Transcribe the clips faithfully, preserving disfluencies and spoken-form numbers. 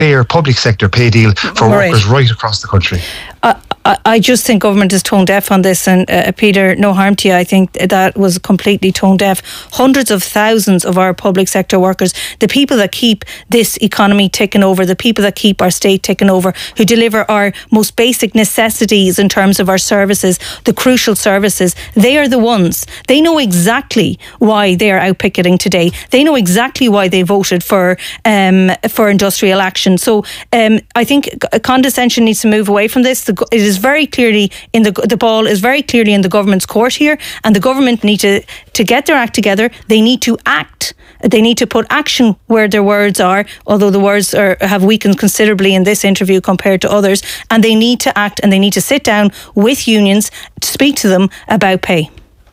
fair public sector pay deal for Right. workers right across the country. I, I, I just think government is tone deaf on this, and uh, Peter, no harm to you, I think that was completely tone deaf. Hundreds of thousands of our public sector workers, the people that keep this economy ticking over, the people that keep our state ticking over, who deliver our most basic necessities in terms of our services, the crucial services, they are the ones. They know exactly why they are out picketing today. They know exactly why they voted for um, for industrial action. So um, I think condescension needs to move away from this. The, it is very clearly in the the ball is very clearly in the government's court here, and the government need to to get their act together. They need to act. They need to put action where their words are, although the words are, have weakened considerably in this interview compared to others. And they need to act, and they need to sit down with unions to speak to them about pay.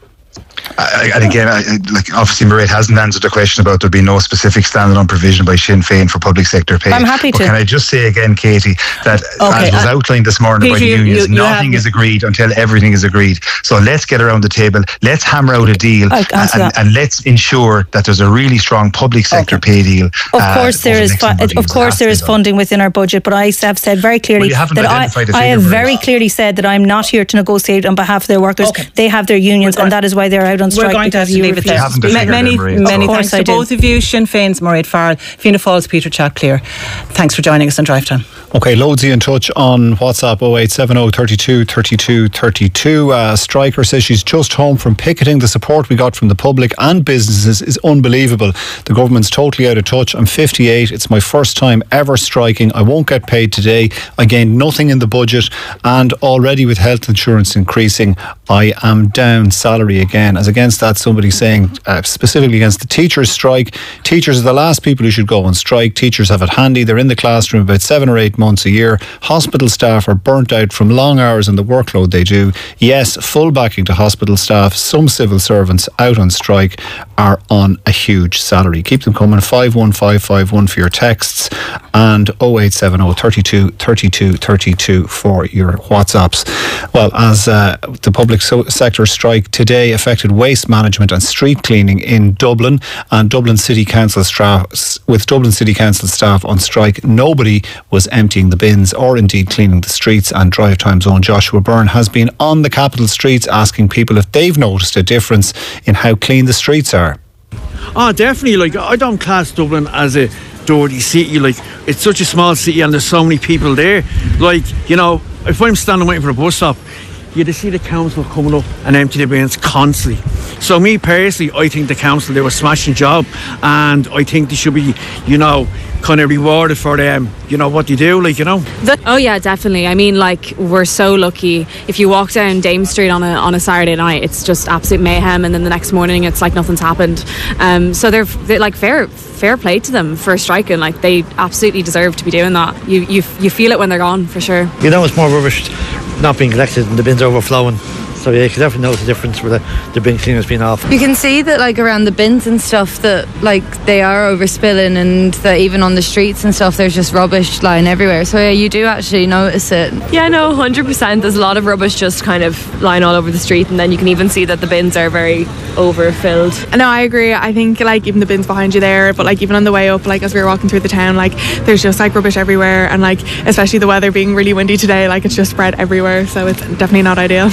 I, and again, I, like obviously Mairead hasn't answered the question about there being no specific standalone provision by Sinn Féin for public sector pay. I'm happy but to. Can I just say again, Katie, that okay, as was uh, outlined this morning by the Peter, unions, you, you nothing have... is agreed until everything is agreed. So let's get around the table, let's hammer out a deal, and, and, and let's ensure that there's a really strong public sector okay. pay deal. Of course, uh, there is. Fu- of course, there is funding within our budget, but I have said very clearly well, that I, I have very clearly said that I'm not here to negotiate on behalf of their workers. Okay. They have their unions, and that is why they're out on strike. We're going to have to leave it there. Many, many thanks to both of you, Sinn Féin's Mairead Farrell, Fianna Fáil's Peter Chatclear. Thanks for joining us on Drive Time. Okay, loadsy in touch on WhatsApp oh eight seven oh thirty-two thirty-two thirty-two. Uh, Striker says she's just home from picketing. The support we got from the public and businesses is unbelievable. The government's totally out of touch. I'm fifty-eight. It's my first time ever striking. I won't get paid today. I gained nothing in the budget, and already with health insurance increasing, I am down salary again. As against that, somebody saying uh, specifically against the teachers' strike. Teachers are the last people who should go on strike. Teachers have it handy. They're in the classroom about seven or eight months a year. Hospital staff are burnt out from long hours and the workload they do. Yes, full backing to hospital staff. Some civil servants out on strike are on a huge salary. Keep them coming. five one five five one for your texts and oh eight seven oh thirty-two thirty-two thirty-two for your WhatsApps. Well, as uh, the public so- sector strike today affected waste management and street cleaning in Dublin, and Dublin City Council staff, with Dublin City Council staff on strike, nobody was emptying the bins or indeed cleaning the streets. And Drive Time's own Joshua Byrne has been on the capital streets asking people if they've noticed a difference in how clean the streets are. Oh, definitely. Like, I don't class Dublin as a dirty city. Like, it's such a small city and there's so many people there. Like, you know, if I'm standing waiting for a bus stop, you just see the council coming up and empty the bins constantly. So me personally, I think the council do a smashing job, and I think they should be, you know, kind of rewarded for them, you know, what they do, like, you know. Oh yeah, definitely. I mean, like, we're so lucky. If you walk down Dame Street on a on a Saturday night, it's just absolute mayhem, and then the next morning it's like nothing's happened. Um, so they're, they're like fair fair play to them for striking. Like, they absolutely deserve to be doing that. You you you feel it when they're gone, for sure. You know, it's more rubbish not being collected and the bins overflowing. So yeah, you can definitely notice the difference with the, the bin cleaners being off. You can see that, like, around the bins and stuff, that like they are overspilling, and that even on the streets and stuff there's just rubbish lying everywhere. So yeah, you do actually notice it. Yeah, no, one hundred percent. There's a lot of rubbish just kind of lying all over the street, and then you can even see that the bins are very overfilled. No, I agree. I think, like, even the bins behind you there, but like even on the way up, like as we were walking through the town, like there's just like rubbish everywhere, and like especially the weather being really windy today, like it's just spread everywhere, so it's definitely not ideal.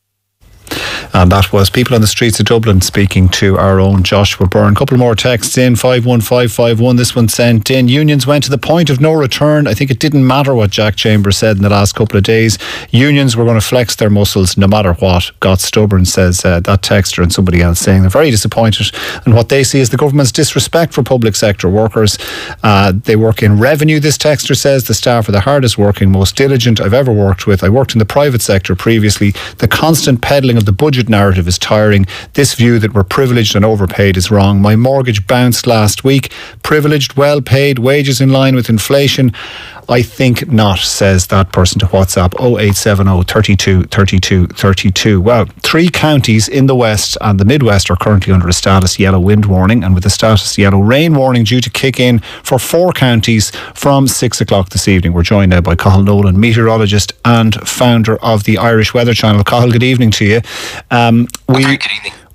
And that was people on the streets of Dublin speaking to our own Joshua Byrne. A couple more texts in, five one five five one. This one sent in. Unions went to the point of no return. I think it didn't matter what Jack Chambers said in the last couple of days. Unions were going to flex their muscles no matter what. Got stubborn, says uh, that texter, and somebody else saying they're very disappointed in what they see as the government's disrespect for public sector workers. Uh, they work in revenue, this texter says. The staff are the hardest working, most diligent I've ever worked with. I worked in the private sector previously. The constant peddling of the budget narrative is tiring. This view that we're privileged and overpaid is wrong. My mortgage bounced last week. Privileged, well paid, wages in line with inflation? I think not, says that person to WhatsApp oh eight seven oh thirty-two thirty-two thirty-two. Well, three counties in the west and the Midwest are currently under a status yellow wind warning, and with a status yellow rain warning due to kick in for four counties from six o'clock this evening. We're joined now by Cathal Nolan, meteorologist and founder of the Irish Weather Channel. Cathal, good evening to you. Um, we, Very good evening.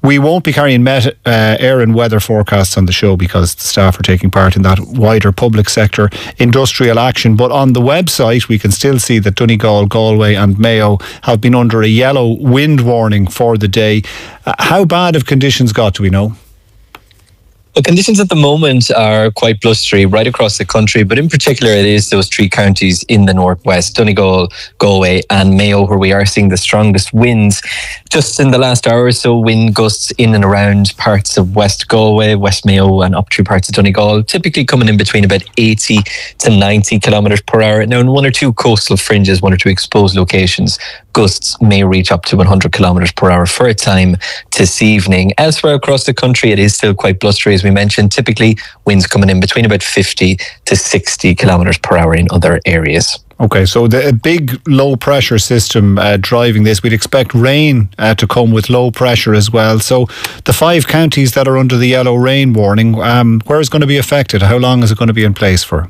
We won't be carrying Met uh, air and weather forecasts on the show because the staff are taking part in that wider public sector industrial action. But on the website, we can still see that Donegal, Galway and Mayo have been under a yellow wind warning for the day. Uh, how bad have conditions got, do we know? Well, conditions at the moment are quite blustery right across the country, but in particular it is those three counties in the northwest, Donegal, Galway and Mayo, where we are seeing the strongest winds. Just in the last hour or so, wind gusts in and around parts of West Galway, West Mayo and up through parts of Donegal, typically coming in between about eighty to ninety kilometres per hour. Now in one or two coastal fringes, one or two exposed locations, gusts may reach up to one hundred kilometres per hour for a time this evening. Elsewhere across the country, it is still quite blustery, as we mentioned. Typically, winds coming in between about fifty to sixty kilometres per hour in other areas. Okay, so the a big low pressure system uh, driving this. We'd expect rain uh, to come with low pressure as well. So the five counties that are under the yellow rain warning, um, where is going to be affected? How long is it going to be in place for?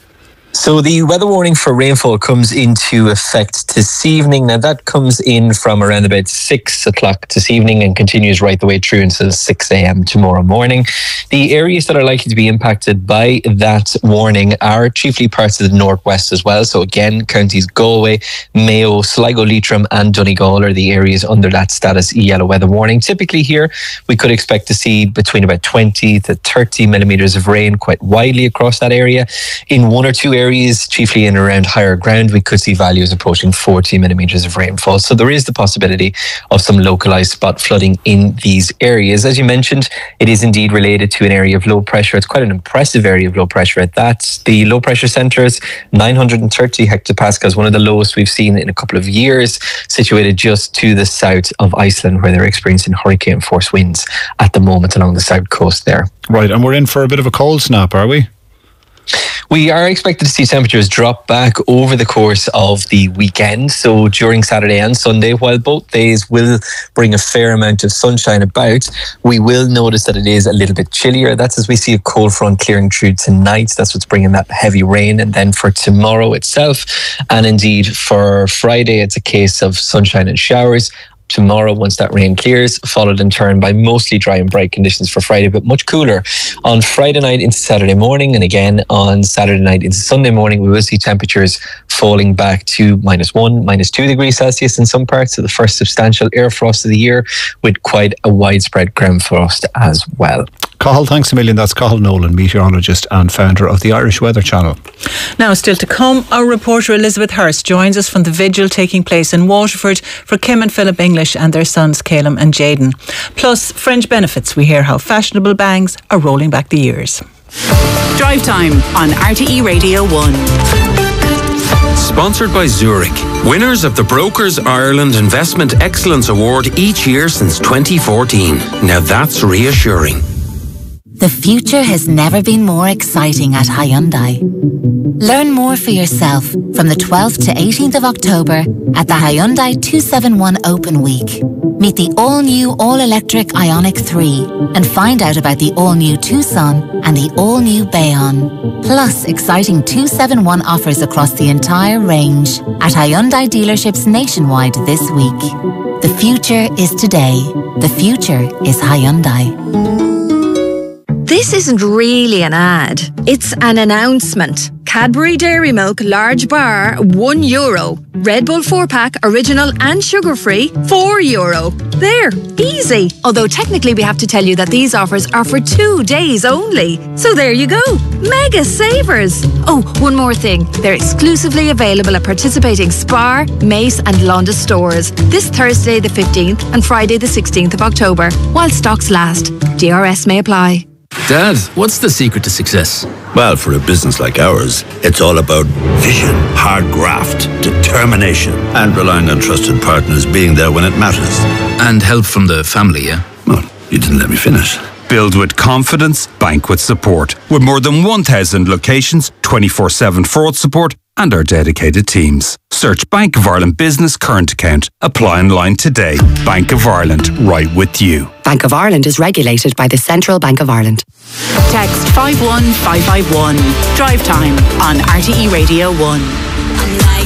So the weather warning for rainfall comes into effect this evening. Now that comes in from around about six o'clock this evening and continues right the way through until six a.m. tomorrow morning. The areas that are likely to be impacted by that warning are chiefly parts of the northwest as well. So again, counties Galway, Mayo, Sligo, Leitrim and Donegal are the areas under that status yellow weather warning. Typically here, we could expect to see between about twenty to thirty millimetres of rain quite widely across that area. In one or two areas, chiefly in and around higher ground, we could see values approaching forty millimetres of rainfall. So there is the possibility of some localised spot flooding in these areas. As you mentioned, it is indeed related to an area of low pressure. It's quite an impressive area of low pressure at that. The low pressure centre is nine hundred thirty hectopascals, one of the lowest we've seen in a couple of years, situated just to the south of Iceland, where they're experiencing hurricane force winds at the moment along the south coast there. Right, and we're in for a bit of a cold snap, are we? We are expected to see temperatures drop back over the course of the weekend. So during Saturday and Sunday, while both days will bring a fair amount of sunshine about, we will notice that it is a little bit chillier. That's as we see a cold front clearing through tonight. That's what's bringing that heavy rain. And then for tomorrow itself, and indeed for Friday, it's a case of sunshine and showers. Tomorrow, once that rain clears, followed in turn by mostly dry and bright conditions for Friday, but much cooler on Friday night into Saturday morning. And again on Saturday night into Sunday morning, we will see temperatures falling back to minus one, minus two degrees Celsius in some parts. So the first substantial air frost of the year, with quite a widespread ground frost as well. Cathal, thanks a million. That's Cathal Nolan, meteorologist and founder of the Irish Weather Channel. Now, still to come, our reporter Elizabeth Hurst joins us from the vigil taking place in Waterford for Kim and Philip English and their sons Calum and Jaden. Plus, fringe benefits. We hear how fashionable bangs are rolling back the years. Drive Time on R T E Radio one. Sponsored by Zurich, winners of the Brokers Ireland Investment Excellence Award each year since twenty fourteen. Now that's reassuring. The future has never been more exciting at Hyundai. Learn more for yourself from the twelfth to eighteenth of October at the Hyundai two seventy-one Open Week. Meet the all-new all-electric Ioniq three and find out about the all-new Tucson and the all-new Bayon. Plus exciting two seventy-one offers across the entire range at Hyundai dealerships nationwide this week. The future is today. The future is Hyundai. This isn't really an ad. It's an announcement. Cadbury Dairy Milk Large Bar, one euro. Red Bull four pack, original and sugar-free, four euro. There, easy. Although technically we have to tell you that these offers are for two days only. So there you go. Mega savers. Oh, one more thing. They're exclusively available at participating Spar, Mace and Londa stores this Thursday the fifteenth and Friday the sixteenth of October, while stocks last. D R S may apply. Dad, what's the secret to success? Well, for a business like ours, it's all about vision, hard graft, determination, and relying on trusted partners being there when it matters. And help from the family, yeah? Well, you didn't let me finish. Build with confidence, bank with support. With more than one thousand locations, twenty-four seven fraud support, and our dedicated teams. Search Bank of Ireland Business Current Account. Apply online today. Bank of Ireland, right with you. Bank of Ireland is regulated by the Central Bank of Ireland. Text five one five five one. Drive Time on R T E Radio one.